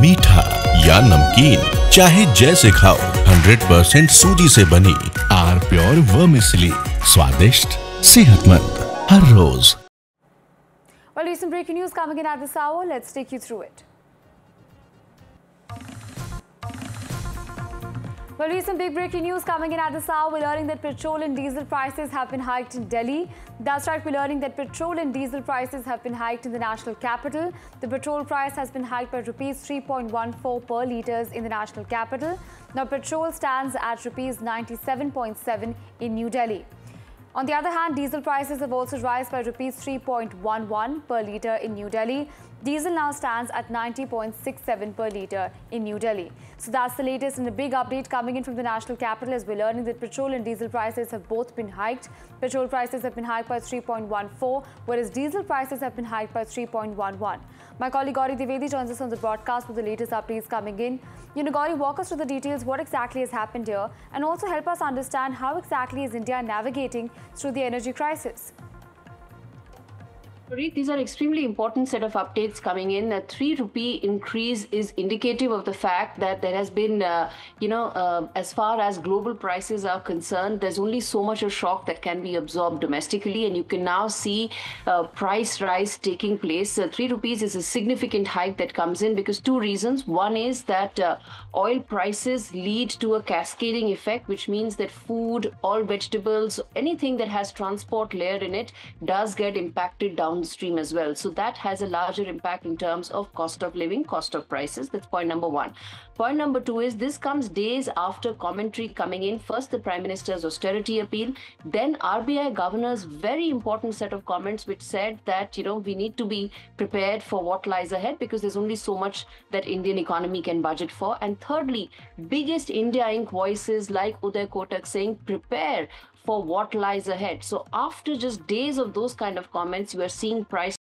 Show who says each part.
Speaker 1: मीठा या नमकीन, चाहे जैसे खाओ, 100% सूजी से बनी आर प्योर वर्मिसेली, स्वादिष्ट, सेहतमंद हर रोज।
Speaker 2: Well, recent breaking news coming in at this hour. Let's take you through it. Well, recent big breaking news coming in at this hour. We're learning that petrol and diesel prices have been hiked in Delhi. That's right, we're learning that petrol and diesel prices have been hiked in the national capital. The petrol price has been hiked by rupees 3.14 per litres in the national capital. Now, petrol stands at rupees 97.7 in New Delhi. On the other hand, diesel prices have also risen by rupees 3.11 per litre in New Delhi. Diesel now stands at 90.67 per litre in New Delhi. So that's the latest and a big update coming in from the national capital as we're learning that petrol and diesel prices have both been hiked. Petrol prices have been hiked by 3.14, whereas diesel prices have been hiked by 3.11. My colleague Gauri Dwivedi joins us on the broadcast with the latest updates coming in. Gauri, walk us through the details, what exactly has happened here, and also help us understand how exactly is India navigating through the energy crisis.
Speaker 3: These are extremely important set of updates coming in. A 3 rupee increase is indicative of the fact that there has been, as far as global prices are concerned, there's only so much of shock that can be absorbed domestically, and you can now see price rise taking place. 3 rupees is a significant hike that comes in because two reasons. One is that oil prices lead to a cascading effect, which means that food, all vegetables, anything that has transport layer in it does get impacted downstream as well. So that has a larger impact in terms of cost of living, cost of prices. That's point number one. Point number two is this comes days after commentary coming in. First, the Prime Minister's austerity appeal, then RBI Governor's very important set of comments which said that, we need to be prepared for what lies ahead because there's only so much that Indian economy can budget for. And thirdly, biggest India Inc. voices like Uday Kotak saying prepare for what lies ahead. So after just days of those kind of comments, you are seeing price